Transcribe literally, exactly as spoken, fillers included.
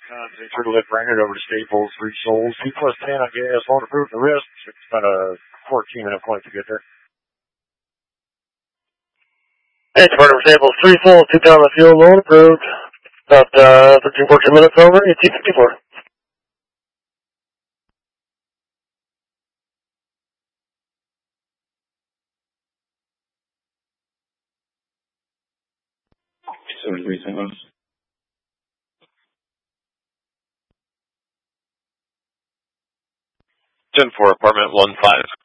Concentrate lift, ran it over to Staples, three souls, two plus ten on gas, one approved the wrist. It's about a fourteen minute flight to get there. Hey, Department Staples, three full, two pound of fuel, loan approved. About uh, thirteen, fourteen minutes over, eighteen fifty-four. seventy-three Saint Louis. ten four, apartment one five.